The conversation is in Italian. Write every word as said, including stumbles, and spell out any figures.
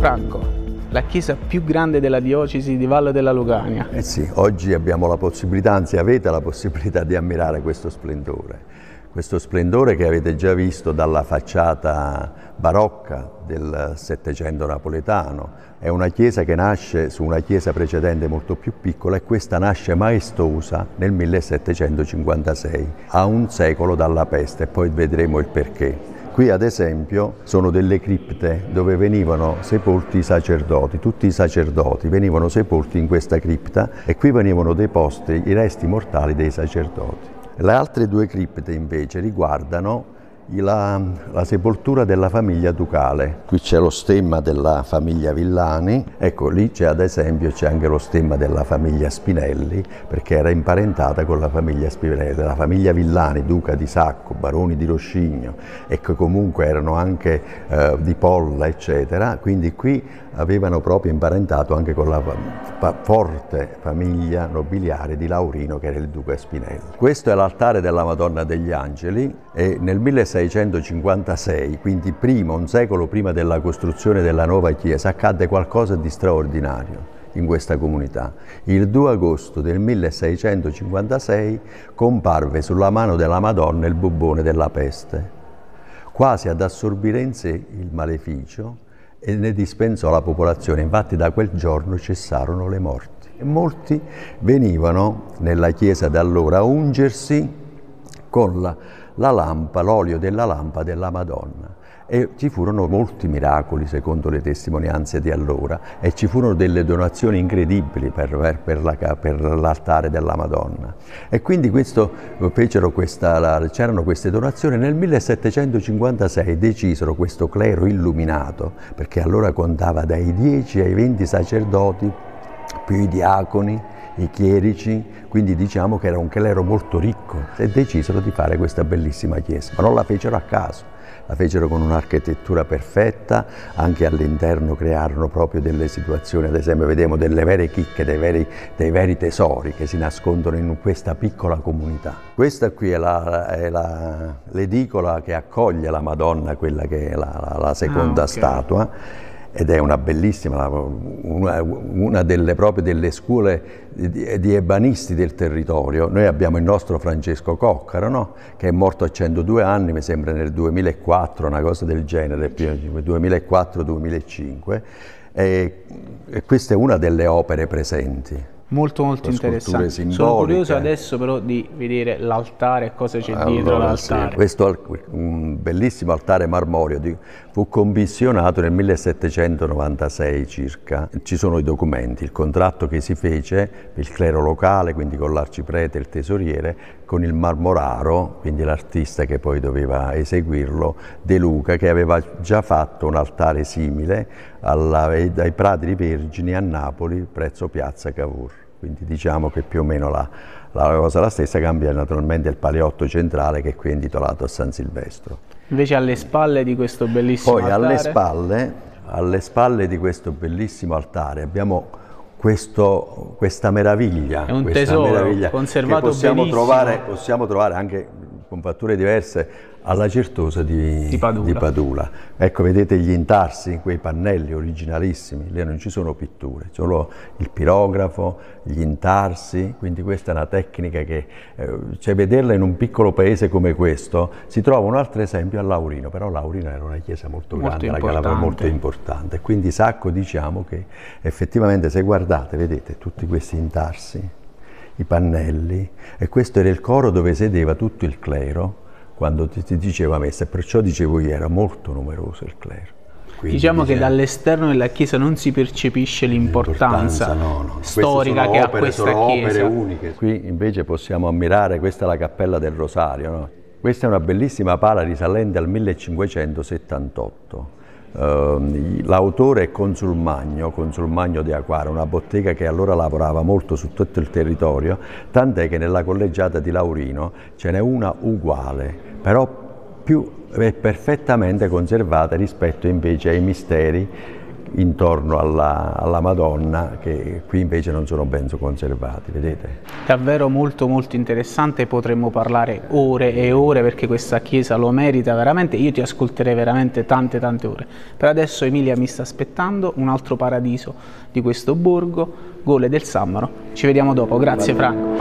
Sacco, la chiesa più grande della diocesi di Valle della Lucania. Eh sì, oggi abbiamo la possibilità, anzi avete la possibilità di ammirare questo splendore. Questo splendore che avete già visto dalla facciata barocca del Settecento napoletano. È una chiesa che nasce su una chiesa precedente molto più piccola e questa nasce maestosa nel millesettecentocinquantasei, a un secolo dalla peste, e poi vedremo il perché. Qui ad esempio sono delle cripte dove venivano sepolti i sacerdoti, tutti i sacerdoti venivano sepolti in questa cripta e qui venivano deposti i resti mortali dei sacerdoti. Le altre due cripte invece riguardano la, la sepoltura della famiglia ducale. Qui c'è lo stemma della famiglia Villani, ecco lì c'è ad esempio c'è anche lo stemma della famiglia Spinelli, perché era imparentata con la famiglia Spinelli, la famiglia Villani, duca di Sacco, baroni di Roscigno, e che comunque erano anche eh, di Polla eccetera, quindi qui avevano proprio imparentato anche con la fa forte famiglia nobiliare di Laurino, che era il duca Spinelli. Questo è l'altare della Madonna degli Angeli e nel milleseicentocinquantasei, quindi prima, un secolo prima della costruzione della nuova chiesa, accadde qualcosa di straordinario in questa comunità. Il due agosto del milleseicentocinquantasei comparve sulla mano della Madonna il bubbone della peste, quasi ad assorbire in sé il maleficio, e ne dispensò la popolazione. Infatti da quel giorno cessarono le morti e molti venivano nella chiesa da allora a ungersi con la, la lampa, l'olio della lampa della Madonna, e ci furono molti miracoli secondo le testimonianze di allora e ci furono delle donazioni incredibili per, per, per, la, per l'altare della Madonna, e quindi questo, fecero questa, c'erano queste donazioni. Nel millesettecentocinquantasei decisero, questo clero illuminato, perché allora contava dai dieci ai venti sacerdoti più i diaconi, i chierici, quindi diciamo che era un clero molto ricco, e decisero di fare questa bellissima chiesa, ma non la fecero a caso. La fecero con un'architettura perfetta, anche all'interno crearono proprio delle situazioni, ad esempio vediamo delle vere chicche, dei veri, dei veri tesori che si nascondono in questa piccola comunità. Questa qui è, la, è la, l'edicola che accoglie la Madonna, quella che è la, la, la seconda ah, okay. statua, ed è una bellissima, una, una delle proprio delle scuole di, di ebanisti del territorio. Noi abbiamo il nostro Francesco Coccaro, no? Che è morto a centodue anni, mi sembra nel duemilaquattro, una cosa del genere, duemilaquattro duemilacinque, e, e questa è una delle opere presenti. Molto molto interessante. Sono curioso adesso però di vedere l'altare e cosa c'è allora, dietro l'altare. Sì, questo un bellissimo altare marmoreo di, fu commissionato nel millesettecentonovantasei circa. Ci sono i documenti, il contratto che si fece per il clero locale, quindi con l'arciprete e il tesoriere, con il marmoraro, quindi l'artista che poi doveva eseguirlo, De Luca, che aveva già fatto un altare simile alla, ai Prati Vergini a Napoli, prezzo Piazza Cavour. Quindi diciamo che più o meno la, la cosa la stessa, cambia naturalmente il paleotto centrale, che qui è intitolato a San Silvestro. Invece alle spalle di questo bellissimo Poi altare... alle spalle, alle spalle di questo bellissimo altare abbiamo questo, questa meraviglia. È un questa tesoro meraviglia conservato che possiamo benissimo. Trovare, possiamo trovare anche con fatture diverse alla Certosa di, di, Padula. di Padula. Ecco, vedete gli intarsi, quei pannelli originalissimi, lì non ci sono pitture, solo il pirografo, gli intarsi, quindi questa è una tecnica che, eh, cioè vederla in un piccolo paese come questo. Si trova un altro esempio a Laurino, però Laurino era una chiesa molto, molto grande, importante. La Calabria molto importante, quindi Sacco diciamo che effettivamente, se guardate, vedete tutti questi intarsi, i pannelli, e questo era il coro dove sedeva tutto il clero quando ti, ti diceva messa, e perciò dicevo io, era molto numeroso il clero. Quindi diciamo diceva, che dall'esterno della chiesa non si percepisce l'importanza no, no. storica che opere, ha questa sono chiesa. Opere uniche. Qui invece possiamo ammirare, questa è la Cappella del Rosario, no? Questa è una bellissima pala risalente al millecinquecentosettantotto. Uh, l'autore è Consul Magno, Consul Magno di Aquara, una bottega che allora lavorava molto su tutto il territorio, tant'è che nella collegiata di Laurino ce n'è una uguale, però più è perfettamente conservata rispetto invece ai misteri intorno alla, alla Madonna, che qui invece non sono ben conservati, vedete? Davvero molto molto interessante, potremmo parlare ore e ore perché questa chiesa lo merita veramente, io ti ascolterei veramente tante tante ore. Per adesso Emilia mi sta aspettando, un altro paradiso di questo borgo, Gole del Sammaro. Ci vediamo dopo, grazie Franco.